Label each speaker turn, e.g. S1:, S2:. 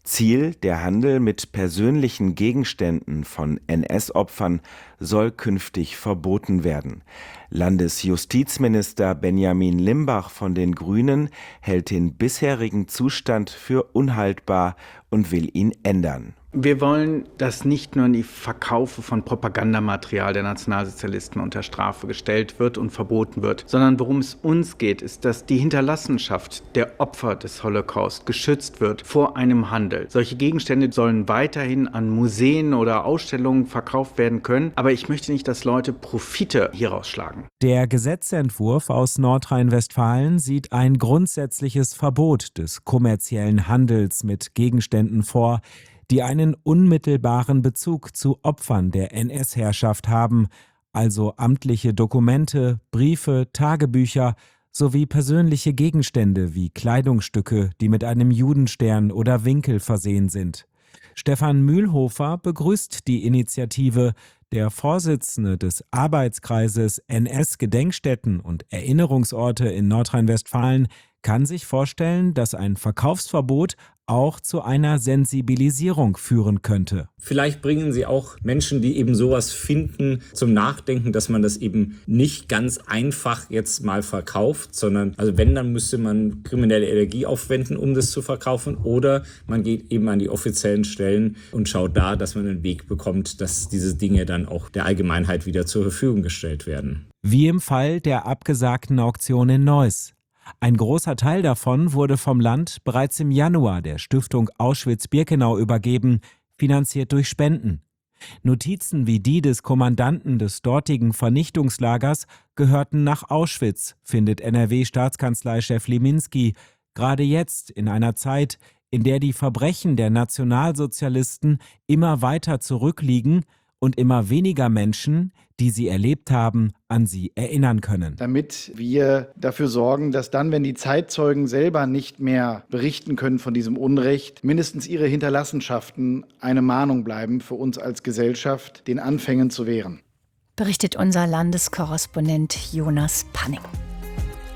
S1: Ziel, der Handel mit persönlichen Gegenständen von NS-Opfern soll künftig verboten werden. Landesjustizminister Benjamin Limbach von den Grünen hält den bisherigen Zustand für unhaltbar und will ihn ändern.
S2: Wir wollen, dass nicht nur die Verkaufe von Propagandamaterial der Nationalsozialisten unter Strafe gestellt wird und verboten wird, sondern worum es uns geht, ist, dass die Hinterlassenschaft der Opfer des Holocaust geschützt wird vor einem Handel. Solche Gegenstände sollen weiterhin an Museen oder Ausstellungen verkauft werden können, aber ich möchte nicht, dass Leute Profite hieraus schlagen.
S3: Der Gesetzentwurf aus Nordrhein-Westfalen sieht ein grundsätzliches Verbot des kommerziellen Handels mit Gegenständen vor, die einen unmittelbaren Bezug zu Opfern der NS-Herrschaft haben, also amtliche Dokumente, Briefe, Tagebücher sowie persönliche Gegenstände wie Kleidungsstücke, die mit einem Judenstern oder Winkel versehen sind. Stefan Mühlhofer begrüßt die Initiative. Der Vorsitzende des Arbeitskreises NS-Gedenkstätten und Erinnerungsorte in Nordrhein-Westfalen kann sich vorstellen, dass ein Verkaufsverbot auch zu einer Sensibilisierung führen könnte.
S4: Vielleicht bringen sie auch Menschen, die eben sowas finden, zum Nachdenken, dass man das eben nicht ganz einfach jetzt mal verkauft, sondern, also wenn, dann müsste man kriminelle Energie aufwenden, um das zu verkaufen, oder man geht eben an die offiziellen Stellen und schaut da, dass man einen Weg bekommt, dass diese Dinge dann auch der Allgemeinheit wieder zur Verfügung gestellt werden.
S3: Wie im Fall der abgesagten Auktion in Neuss. Ein großer Teil davon wurde vom Land bereits im Januar der Stiftung Auschwitz-Birkenau übergeben, finanziert durch Spenden. Notizen wie die des Kommandanten des dortigen Vernichtungslagers gehörten nach Auschwitz, findet NRW-Staatskanzleichef Leminski, gerade jetzt in einer Zeit, in der die Verbrechen der Nationalsozialisten immer weiter zurückliegen und immer weniger Menschen, die sie erlebt haben, an sie erinnern können.
S5: Damit wir dafür sorgen, dass dann, wenn die Zeitzeugen selber nicht mehr berichten können von diesem Unrecht, mindestens ihre Hinterlassenschaften eine Mahnung bleiben für uns als Gesellschaft, den Anfängen zu wehren.
S6: Berichtet unser Landeskorrespondent Jonas Panning.